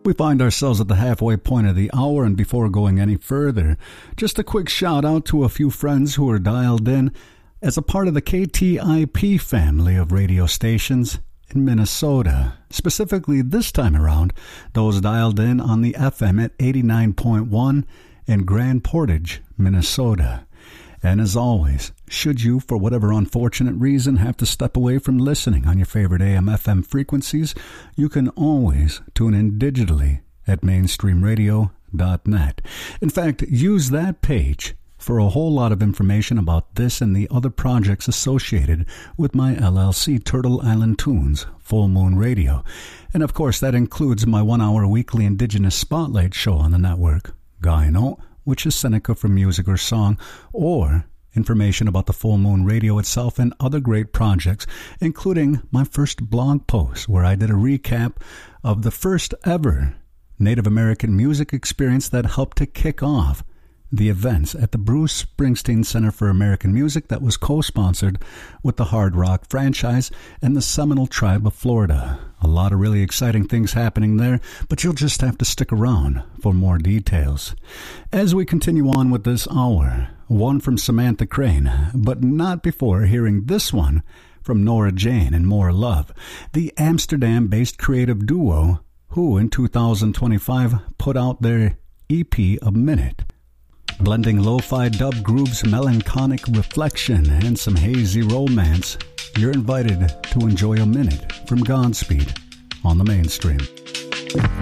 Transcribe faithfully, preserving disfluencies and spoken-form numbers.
We find ourselves at the halfway point of the hour, and before going any further, just a quick shout out to a few friends who are dialed in as a part of the K T I P family of radio stations in Minnesota. Specifically this time around, those dialed in on the F M at eighty-nine point one in Grand Portage, Minnesota. And as always, should you, for whatever unfortunate reason, have to step away from listening on your favorite A M F M frequencies, you can always tune in digitally at mainstream radio dot net. In fact, use that page for a whole lot of information about this and the other projects associated with my L L C, Turtle Island Tunes, Full Moon Radio. And of course, that includes my one-hour weekly Indigenous Spotlight show on the network, Gaino, which is Seneca for music or song, or information about the Full Moon Radio itself and other great projects, including my first blog post where I did a recap of the first ever Native American music experience that helped to kick off the events at the Bruce Springsteen Center for American Music that was co-sponsored with the Hard Rock franchise and the Seminole Tribe of Florida. A lot of really exciting things happening there, but you'll just have to stick around for more details. As we continue on with this hour, one from Samantha Crane, but not before hearing this one from Nora Jane and More Love, the Amsterdam-based creative duo who in two thousand twenty-five put out their E P A Minute. Blending lo-fi dub grooves, melancholic reflection, and some hazy romance, you're invited to enjoy a minute from Godspeed on the Mainstream.